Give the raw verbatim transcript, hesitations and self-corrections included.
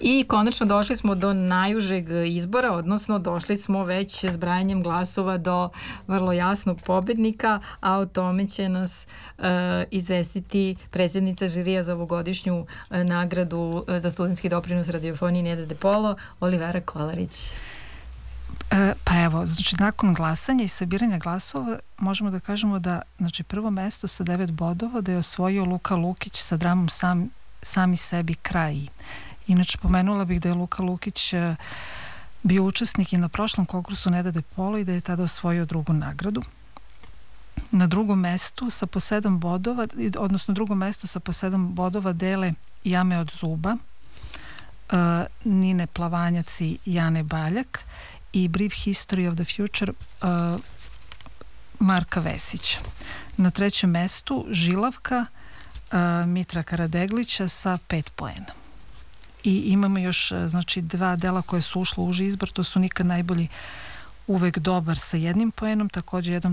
I konačno došli smo do najužeg izbora, odnosno došli smo već zbrajanjem glasova do vrlo jasnog pobednika, a o tome će nas uh, izvestiti predsjednica žirija za ovogodišnju uh, nagradu uh, za studentski doprinos radiofoniji Neda De Polo, Olivera Kolarić. E, pa evo, znači nakon glasanja i sabiranja glasova možemo da kažemo da, znači, prvo mesto sa devet bodova da je osvojio Luka Lukić sa dramom Sam, Sami sebi kraj. Inače, pomenula bih da je Luka Lukić e, bio učesnik i na prošlom konkursu Neda De Polo i da je tada osvojio drugu nagradu. Na drugom mestu sa po sedam bodova, odnosno drugo mesto sa po sedam bodova dele Jame od zuba, uh, Nine Plavanjac i Jane Baljak i Brief History of the Future uh, Marka Vesića. Na trećem mestu Žilavka uh, Mitra Karadeglića sa pet poena. I imamo još, znači, dva dela koje su ušlo u uži izbor, to su Nikad najbolji, uvek dobar sa jednim poenom, takođe jedan